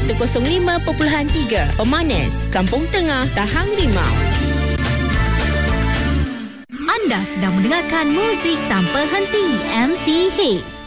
105.3 Pemanas, Kampung Tengah, Tahang Rimau. Anda sedang mendengarkan muzik tanpa henti MTH.